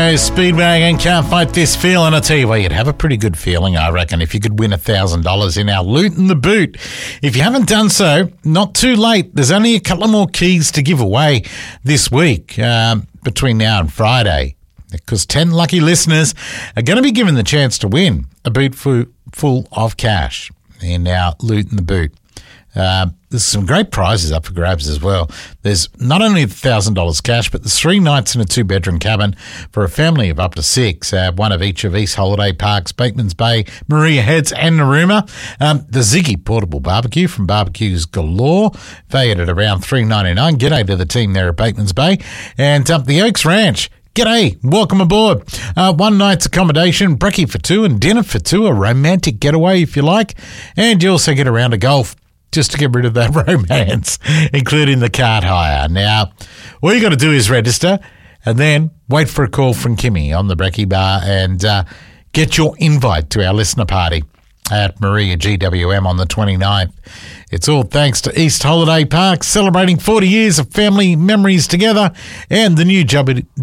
go, Speedwagon, can't fight this feeling. I tell you what, you'd have a pretty good feeling, I reckon, if you could win $1,000 in our Loot in the Boot. If you haven't done so, not too late. There's only a couple of more keys to give away this week between now and Friday, because 10 lucky listeners are going to be given the chance to win a boot full of cash in our Loot in the Boot. There's some great prizes up for grabs as well. There's not only $1,000 cash, but there's 3 nights in a 2-bedroom cabin for a family of up to 6. One of each of East Holiday Parks, Bateman's Bay, Maria Heads and Narooma. The Ziggy Portable Barbecue from Barbecues Galore, valued at around $3.99. G'day to the team there at Bateman's Bay. And the Oaks Ranch. G'day, welcome aboard. 1 night's accommodation, brekkie for 2 and dinner for 2, a romantic getaway if you like. And you also get a round of golf, just to get rid of that romance, including the cart hire. Now, all you got to do is register and then wait for a call from Kimmy on the Brekkie Bar and get your invite to our listener party at Maria GWM on the 29th. It's all thanks to East Holiday Park, celebrating 40 years of family memories together, and the new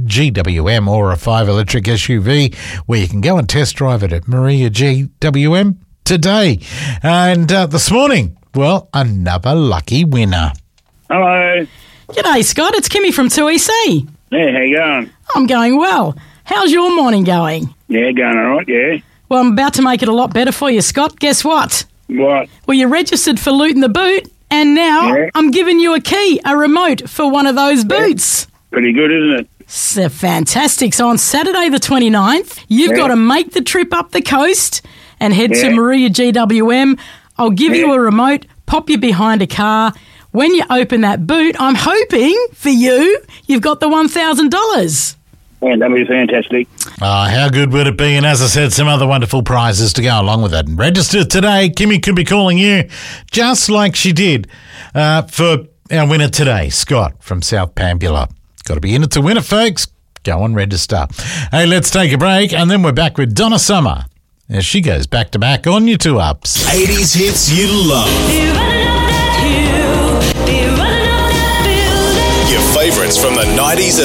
GWM Aura 5 electric SUV, where you can go and test drive it at Maria GWM today. And this morning, well, another lucky winner. Hello. G'day, Scott. It's Kimmy from 2EC. Yeah, how you going? I'm going well. How's your morning going? Yeah, going all right, yeah. Well, I'm about to make it a lot better for you, Scott. Guess what? What? Well, you registered for Loot in the Boot, and now I'm giving you a key, a remote for one of those boots. Pretty good, isn't it? So fantastic. So on Saturday the 29th, you've got to make the trip up the coast and head to Maria GWM. I'll give you a remote, pop you behind a car. When you open that boot, I'm hoping for you've got the $1,000. Yeah, that'd be fantastic. How good would it be? And as I said, some other wonderful prizes to go along with it. And register today. Kimmy could be calling you just like she did for our winner today, Scott from South Pambula. Got to be in it to win it, folks. Go and register. Hey, let's take a break, and then we're back with Donna Summer as she goes back-to-back on your 2-ups. 80s hits you love. Your favourites from the 90s